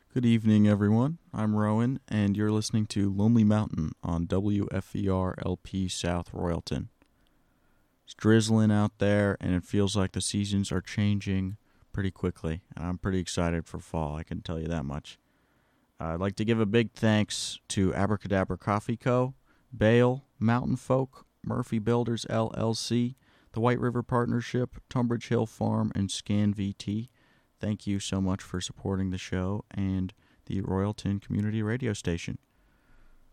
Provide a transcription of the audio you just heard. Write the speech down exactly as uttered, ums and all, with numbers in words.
Good evening, everyone. I'm Rowan, and you're listening to Lonely Mountain on W F E R L P South Royalton. It's drizzling out there, and it feels like the seasons are changing pretty quickly, and I'm pretty excited for fall, I can tell you that much. Uh, I'd like to give a big thanks to Abracadabra Coffee Co., Bale, Mountain Folk, Murphy Builders L L C, the White River Partnership, Tunbridge Hill Farm, and Scan V T. Thank you so much for supporting the show and the Royalton Community Radio Station.